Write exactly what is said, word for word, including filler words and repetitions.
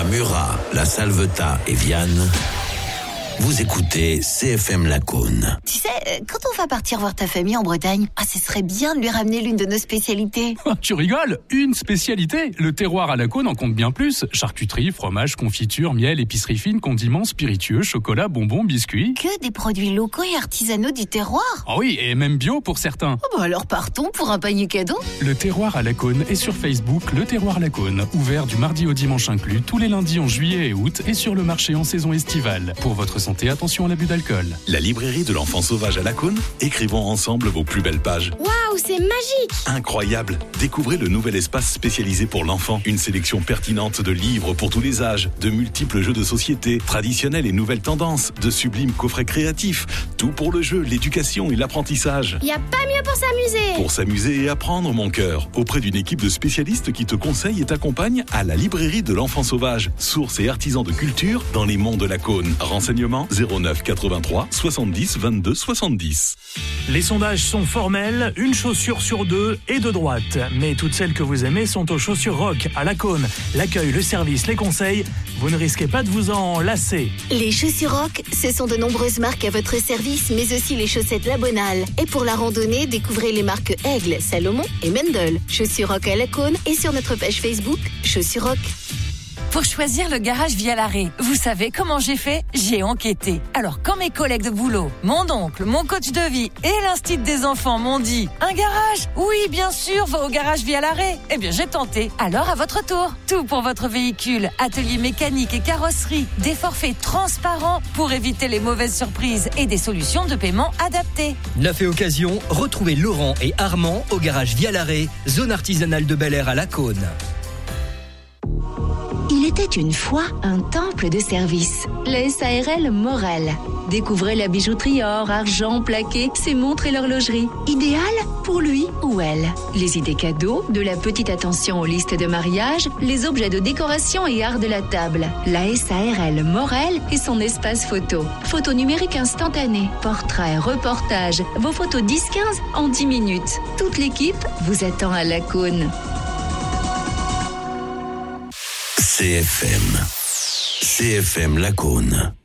Murat, La Salvetat et Vianne, vous écoutez C F M Lacaune. Tu sais, quand on va partir voir ta famille en Bretagne, ah, ce serait bien de lui ramener l'une de nos spécialités. Tu rigoles? Une spécialité? Le terroir à Lacaune en compte bien plus. Charcuterie, fromage, confiture, miel, épicerie fine, condiments, spiritueux, chocolat, bonbons, biscuits. Que des produits locaux et artisanaux du terroir. Ah oui, et même bio pour certains. Oh bah alors partons pour un panier cadeau. Le terroir à Lacaune est sur Facebook, Le Terroir Lacaune. Ouvert du mardi au dimanche inclus, tous les lundis en juillet et août et sur le marché en saison estivale. Pour votre santé, attention à l'abus d'alcool. La librairie de l'enfant sauvage à Lacaune. Écrivons ensemble vos plus belles pages. Waouh, c'est magique! Incroyable! Découvrez le nouvel espace spécialisé pour l'enfant. Une sélection pertinente de livres pour tous les âges, de multiples jeux de société, traditionnels et nouvelles tendances, de sublimes coffrets créatifs. Tout pour le jeu, l'éducation et l'apprentissage. Y a pas mieux pour s'amuser! Pour s'amuser et apprendre, mon cœur. Auprès d'une équipe de spécialistes qui te conseille et t'accompagne à la librairie de l'enfant sauvage. Source et artisan de culture dans les monts de Lacaune. Renseignements zéro neuf quatre-vingt-trois soixante-dix vingt-deux soixante-dix. Les sondages sont formels, une chaussure sur deux est de droite. Mais toutes celles que vous aimez sont aux chaussures rock à Lacaune. L'accueil, le service, les conseils, vous ne risquez pas de vous en lasser. Les chaussures rock, ce sont de nombreuses marques à votre service, mais aussi les chaussettes Labonal. Et pour la randonnée, découvrez les marques Aigle, Salomon et Mendel. Chaussures rock à Lacaune et sur notre page Facebook, Chaussures rock. Pour choisir le garage via l'arrêt, vous savez comment j'ai fait? J'ai enquêté. Alors quand mes collègues de boulot, mon oncle, mon coach de vie et l'instit des enfants m'ont dit « Un garage? Oui, bien sûr, va au garage via l'arrêt !» Eh bien j'ai tenté. Alors à votre tour, tout pour votre véhicule, atelier mécanique et carrosserie, des forfaits transparents pour éviter les mauvaises surprises et des solutions de paiement adaptées. Neuf et occasion, retrouvez Laurent et Armand au garage via l'arrêt, zone artisanale de Bel Air à Lacaune. Il était une fois un temple de service, la S A R L Morel. Découvrez la bijouterie or, argent, plaqué, ses montres et l'horlogerie. Idéal pour lui ou elle. Les idées cadeaux, de la petite attention aux listes de mariage, les objets de décoration et art de la table. La S A R L Morel et son espace photo. Photo numérique instantanée, portraits, reportages, vos photos dix quinze en dix minutes. Toute l'équipe vous attend à Lacaune. C F M. C F M Lacaune.